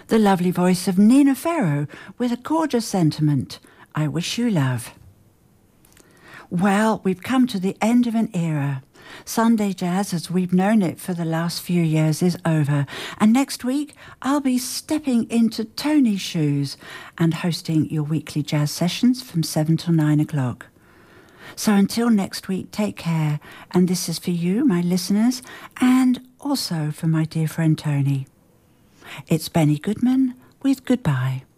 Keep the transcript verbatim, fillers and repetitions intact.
the lovely voice of Nina Farrow with a gorgeous sentiment, I Wish You Love. Well, we've come to the end of an era. Sunday Jazz, as we've known it for the last few years, is over. And next week, I'll be stepping into Tony's shoes and hosting your weekly jazz sessions from seven till nine o'clock. So until next week, take care. And this is for you, my listeners, and also for my dear friend Tony. It's Benny Goodman with Goodbye.